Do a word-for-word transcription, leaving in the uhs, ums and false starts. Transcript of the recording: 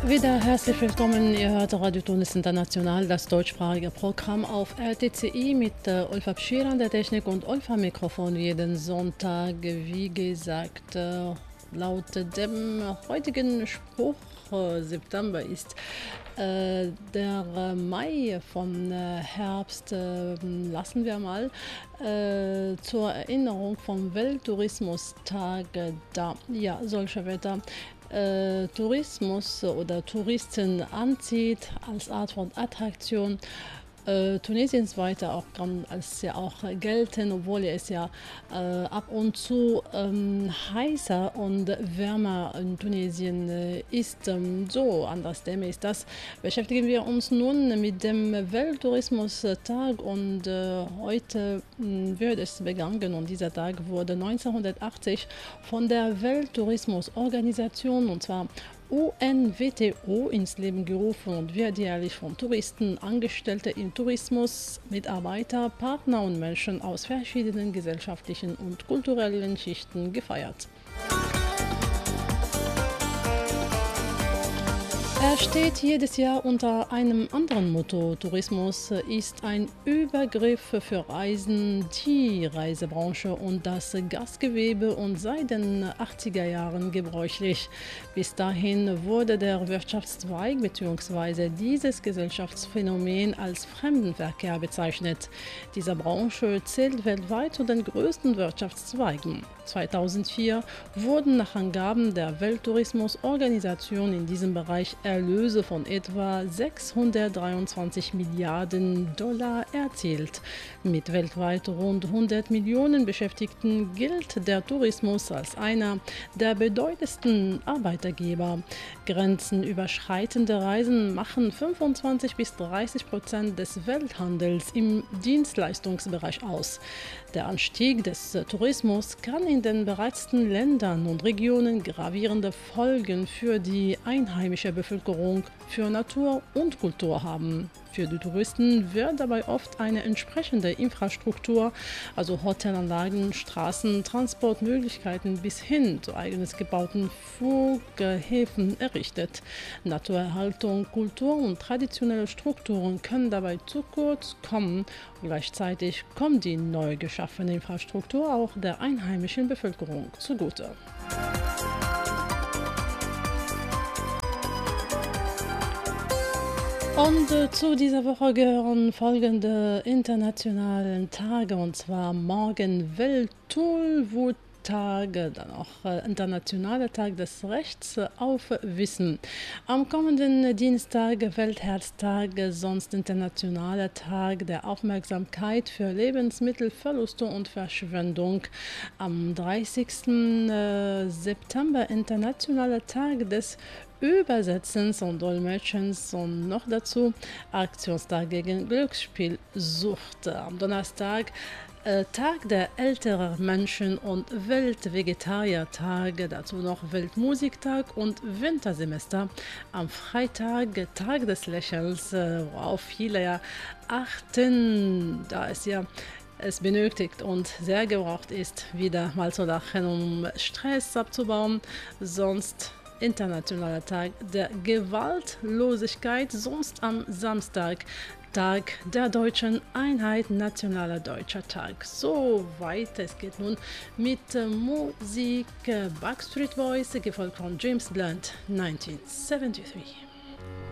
Wieder herzlich willkommen. Ihr hört Radio Tunis International, das deutschsprachige Programm auf R T C I mit äh, Olfa Bschir an der Technik und Olfa Mikrofon jeden Sonntag. Wie gesagt, äh, laut dem heutigen Spruch, äh, September ist äh, der äh, Mai von äh, Herbst, äh, lassen wir mal äh, zur Erinnerung vom Welttourismustag äh, da. Ja, solche Wetter. Äh, Tourismus oder Touristen anzieht als Art von Attraktion. Äh, Tunesiens weiter auch kann als ja auch gelten, obwohl es ja äh, ab und zu ähm, heißer und wärmer in Tunesien äh, ist. Ähm, so, anders dem ist das. Beschäftigen wir uns nun mit dem Welttourismustag und äh, heute mh, wird es begangen und dieser Tag wurde neunzehnhundertachtzig von der Welttourismusorganisation und zwar U N W T O ins Leben gerufen und wird jährlich von Touristen, Angestellte im Tourismus, Mitarbeiter, Partner und Menschen aus verschiedenen gesellschaftlichen und kulturellen Schichten gefeiert. Er steht jedes Jahr unter einem anderen Motto. Tourismus ist ein Übergriff für Reisen, die Reisebranche und das Gastgewebe und seit den achtziger Jahren gebräuchlich. Bis dahin wurde der Wirtschaftszweig bzw. dieses Gesellschaftsphänomen als Fremdenverkehr bezeichnet. Diese Branche zählt weltweit zu den größten Wirtschaftszweigen. zweitausendvier wurden nach Angaben der Welttourismusorganisation in diesem Bereich Erlöse von etwa sechshundertdreiundzwanzig Milliarden Dollar erzielt. Mit weltweit rund hundert Millionen Beschäftigten gilt der Tourismus als einer der bedeutendsten Arbeitgeber. Grenzenüberschreitende Reisen machen fünfundzwanzig bis dreißig Prozent des Welthandels im Dienstleistungsbereich aus. Der Anstieg des Tourismus kann in den bereitsten Ländern und Regionen gravierende Folgen für die einheimische Bevölkerung, für Natur und Kultur haben. Für die Touristen wird dabei oft eine entsprechende Infrastruktur, also Hotelanlagen, Straßen, Transportmöglichkeiten bis hin zu eigens gebauten Flughäfen errichtet. Naturerhaltung, Kultur und traditionelle Strukturen können dabei zu kurz kommen. Gleichzeitig kommt die neu geschaffene Infrastruktur auch der einheimischen Bevölkerung zugute. Und äh, zu dieser Woche gehören folgende internationalen Tage, und zwar morgen Welt-Tollwut-Tag, dann auch äh, Internationaler Tag des Rechts auf Wissen. Am kommenden Dienstag Weltherztag, sonst Internationaler Tag der Aufmerksamkeit für Lebensmittelverluste und Verschwendung. Am dreißigsten äh, September Internationaler Tag des Übersetzens und Dolmetschens und noch dazu Aktionstag gegen Glücksspielsucht. Am Donnerstag äh, Tag der älteren Menschen und Weltvegetariertag, dazu noch Weltmusiktag und Wintersemester. Am Freitag Tag des Lächelns, äh, worauf viele ja achten, da es ja es benötigt und sehr gebraucht ist, wieder mal zu lachen, um Stress abzubauen. Sonst Internationaler Tag der Gewaltlosigkeit, sonst am Samstag Tag der deutschen Einheit, Nationaler Deutscher Tag. So weit, es geht nun mit äh, Musik, äh, Backstreet Boys, gefolgt von James Blunt, neunzehnhundertdreiundsiebzig.